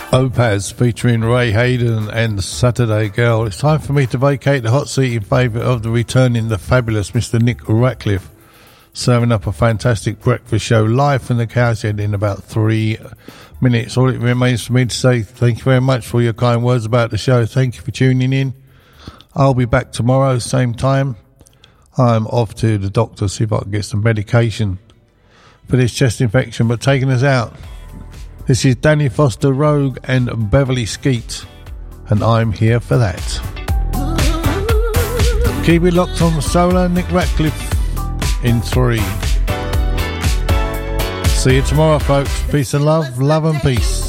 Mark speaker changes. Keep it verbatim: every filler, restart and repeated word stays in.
Speaker 1: Opaz featuring Ray Hayden and Saturday Girl. It's time for me to vacate the hot seat in favour of the returning, the fabulous Mister Nick Ratcliffe, serving up a fantastic breakfast show live from the Cowshed in about three minutes. All it remains for me to say thank you very much for your kind words about the show. Thank you for tuning in. I'll be back tomorrow, same time. I'm off to the doctor, see if I can get some medication for this chest infection, but taking us out, this is Danny Foster, Rogue and Beverly Skeet, and I'm here for that. Keep it locked on Solar, Nick Ratcliffe in three. See you tomorrow, folks. Peace and love, love and peace.